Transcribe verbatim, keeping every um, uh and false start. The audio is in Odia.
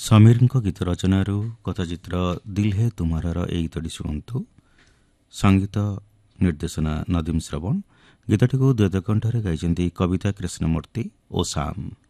ସମୀରଙ୍କ ଗୀତ ରଚନାରୁ କଥାଚିତ୍ର ଦିଲ୍ ହେ ତୁମାରାର ଏହି ଗୀତଟି ଶୁଣନ୍ତୁ। ସଙ୍ଗୀତ ନିର୍ଦ୍ଦେଶନା ନଦୀମ ଶ୍ରବଣ। ଗୀତଟିକୁ ଦ୍ୱୈତ କଣ୍ଠରେ ଗାଇଛନ୍ତି କବିତା କୃଷ୍ଣମୂର୍ତ୍ତି ଓ ସାମ୍।